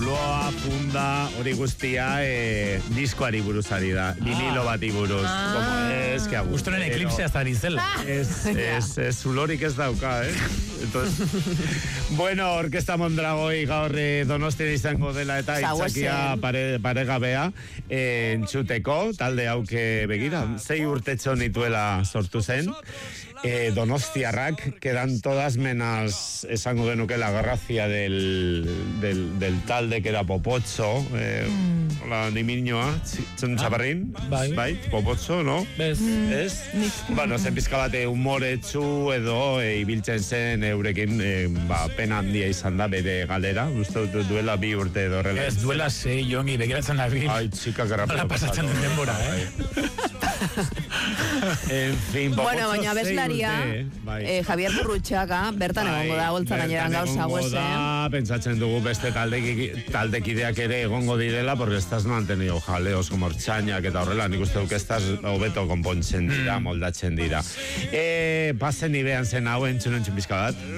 zuloa, funda, hori guztia diskoari buruzari da, vinilo bati buruz. Como que a gusto. Justo en Eclipse hasta Arizela. Es zulorik ez dauka, Entonces, bueno, Orkesta Mondragoi gaur Donostian izango dela eta itzakia paregabea entzuteko, talde hauke begira, 6 urtetxo nituela sortu zen. Donostiarrak quedan todas menos esango genuke la gracia del talde que era Popotxo, hola, ni miñoa, Chaparrín, bai, Popotxo, no? Bez. Ez? Bueno, zen pizka bate humoretsu edo ibiltzen zen eurekin pena handia izan da bere galera, uste duela 2 urte edo horrela. Ez duela 6 jongi begiratzen nabil. Ai, txika, garrapela pasatzen den denbora, En fin, bueno, baina abeslaria Javier Burrutxaga bertan egongo da goltza gaineran gauza guese. Pentsatzen dugu beste taldekideak ere egongo direla, porque estás mantenido jaleos como Ortxainak eta horrela, nik uste duk estás hobeto konpontzen dira, moldatzen dira. Pasen ibean zen hau entzun bizka bat.